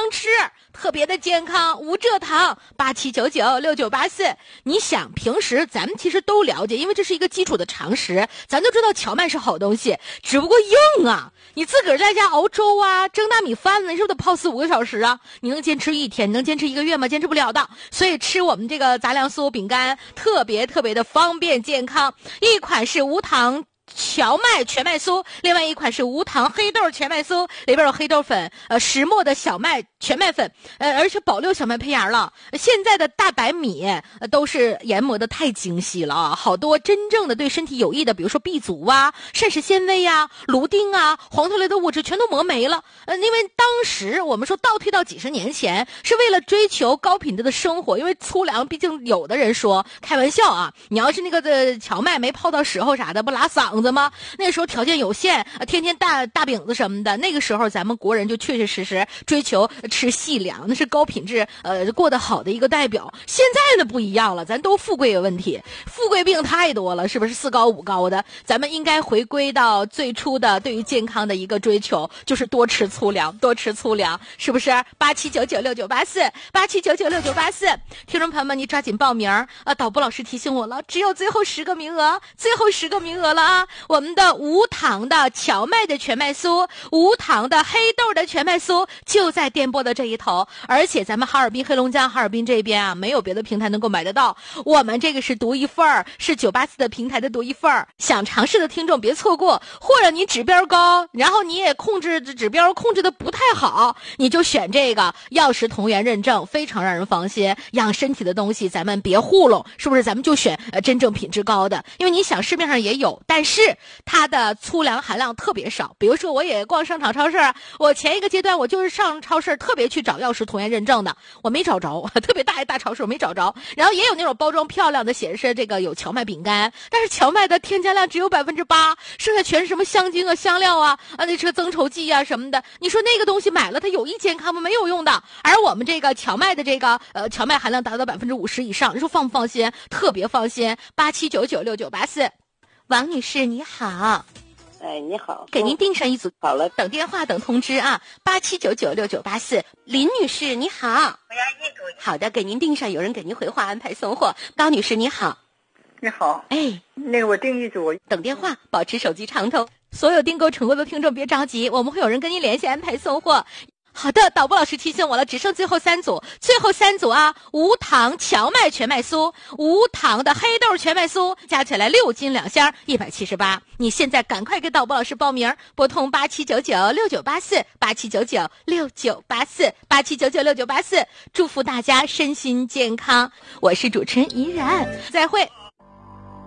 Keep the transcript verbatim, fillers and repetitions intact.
吃，特别的健康，无蔗糖，八七九九六九八四。你想，平时咱们其实都了解，因为这是一个基础的常识，咱都知道荞麦是好东西，只不过硬啊。你自个儿在家熬粥啊，蒸大米饭呢，你是不是得泡四五个小时啊？你能坚持一天，你能坚持一个月吗？坚持不了的。所以吃我们这个杂粮酥饼干特别特别的方便健康。一款是无糖荞麦全麦酥，另外一款是无糖黑豆全麦酥，里边有黑豆粉，呃，石磨的小麦全麦粉，呃，而且保留小麦胚芽了。现在的大白米、呃、都是研磨的太精细了啊，好多真正的对身体有益的，比如说 B 族啊、膳食纤维啊、芦丁啊、黄酮类的物质全都磨没了。呃，因为当时我们说倒退到几十年前，是为了追求高品质的生活，因为粗粮，毕竟有的人说开玩笑啊，你要是那个的荞麦没泡到时候啥的，不拉嗓子吗？那时候条件有限，天天大大饼子什么的，那个时候咱们国人就确确实实追求吃细粮，那是高品质呃过得好的一个代表。现在的不一样了，咱都富贵有问题，富贵病太多了，是不是四高五高的？咱们应该回归到最初的对于健康的一个追求，就是多吃粗粮，多吃粗粮，是不是？八七九九六九八四，八七九九六九八四，听众朋友们，你抓紧报名啊！导播老师提醒我了，只有最后十个名额，最后十个名额了啊！我们的无糖的荞麦的全麦酥，无糖的黑豆的全麦酥，就在电波的这一头。而且咱们哈尔滨黑龙江哈尔滨这边啊，没有别的平台能够买得到，我们这个是独一份儿，是九八四的平台的独一份儿。想尝试的听众别错过，或者你指标高，然后你也控制指标控制的不太好，你就选这个药食同源认证，非常让人放心。养身体的东西咱们别糊弄，是不是？咱们就选呃真正品质高的，因为你想市面上也有，但是它的粗粮含量特别少。比如说我也逛商场超市，我前一个阶段我就是上超市特别去找药食同源认证的，我没找着，特别大一大超市我没找着。然后也有那种包装漂亮的显示这个有荞麦饼干，但是荞麦的添加量只有百分之八，剩下全是什么香精啊、香料啊、啊那这个增稠剂啊什么的。你说那个东西买了它有益健康吗？没有用的。而我们这个荞麦的这个呃荞麦含量达到百分之五十以上，你说放不放心？特别放心。八七九九六九八四。王女士你好。 哎，你好， 给您订上一组， 好了， 等电话等通知啊，八七九九六九八四。林女士你好。 我要一组。 好的，给您订上，有人给您回话安排送货。高女士你好。 你好， 哎， 那个我订一组， 等电话，保持手机长通。所有订购成功的听众别着急，我们会有人跟您联系安排送货。好的，导播老师提醒我了，只剩最后三组，最后三组啊！无糖荞麦全麦酥，无糖的黑豆全麦酥，加起来六斤两箱，一百七十八。你现在赶快给导播老师报名，拨通八七九九六九八四，八七九九六九八四，八七九九六九八四。祝福大家身心健康，我是主持人怡然，再会。